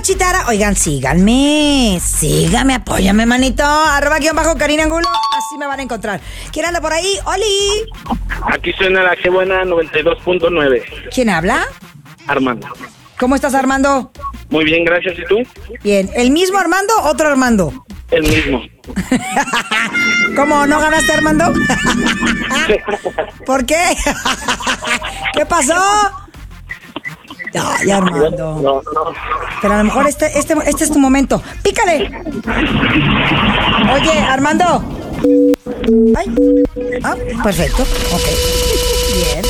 Chitara. Oigan, síganme, apóyame, manito. @Karina Angulo, así me van a encontrar. ¿Quién anda por ahí? ¡Oli! Aquí suena la que buena 92.9. ¿Quién habla? Armando. ¿Cómo estás, Armando? Muy bien, gracias. ¿Y tú? Bien. ¿El mismo Armando o otro Armando? El mismo. ¿Cómo? ¿No ganaste, Armando? ¿Por qué? ¿Qué pasó? Ya, Armando. No. Pero a lo mejor este es tu momento. ¡Pícale! Oye, Armando. Ay. Ah, perfecto. Ok. Bien.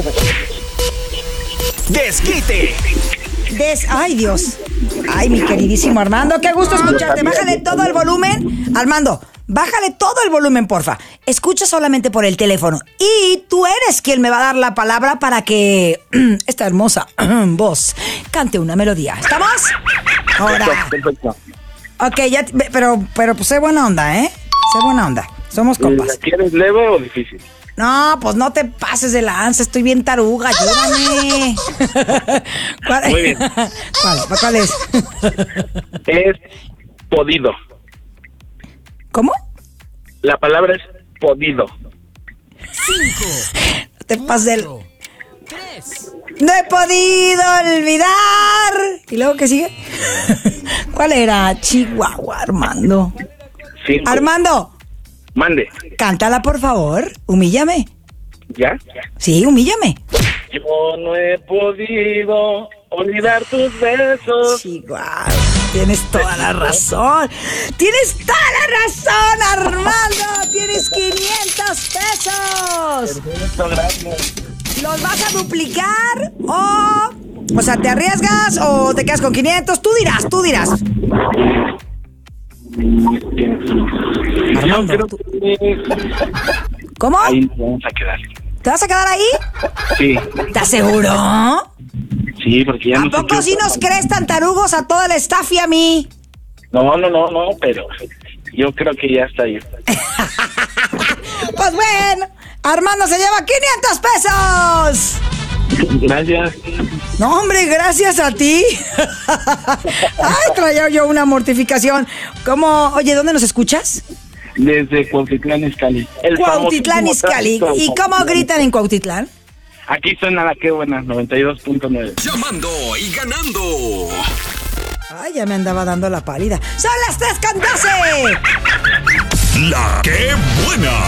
¡Desquite! Ay, Dios. Ay, mi queridísimo Armando, qué gusto escucharte. Bájale todo el volumen. Armando, bájale todo el volumen, porfa. Escucha solamente por el teléfono. Y tú eres quien me va a dar la palabra para que esta hermosa voz cante una melodía. ¿Estamos? Ahora. Perfecto. Ok, ya, pero pues sé buena onda, ¿eh? Sé buena onda. Somos compas. ¿La quieres leve o difícil? No, pues no te pases de lanza, estoy bien taruga, ayúdame. Muy bien. ¿Cuál es? Es podido. ¿Cómo? La palabra es podido. 5. No te pases del... 3. No he podido olvidar. ¿Y luego qué sigue? ¿Cuál era? Chihuahua, Armando. 5. Armando, Mande. cántala, por favor. Humíllame. ¿Ya? Sí, humíllame. Yo no he podido olvidar tus besos. Chihuahua, tienes toda la razón. Tienes toda la razón, Armando. Tienes 500 pesos. Perfecto, gracias. ¿Los vas a duplicar o sea, te arriesgas o te quedas con 500? Tú dirás. Yo creo que... ¿Cómo? Ahí nos vamos a quedar. ¿Te vas a quedar ahí? Sí. ¿Estás seguro? Sí, porque ya ¿A no sé poco qué- sí nos crees tan tarugos a toda el staff y a mí? No, pero yo creo que ya está ahí. Pues bueno, Armando se lleva 500 pesos. Gracias. No, hombre, gracias a ti. Ay, traía yo una mortificación. ¿Cómo? Oye, ¿dónde nos escuchas? Desde Cuautitlán Izcalli. Cuautitlán famosísimo Izcalli. tráfico de ¿Y cómo Cuautitlán. gritan en Cuautitlán? Aquí suena la que buena 92.9. Llamando y ganando. Ay, ya me andaba dando la pálida. ¡Son las 3:12! La que buena.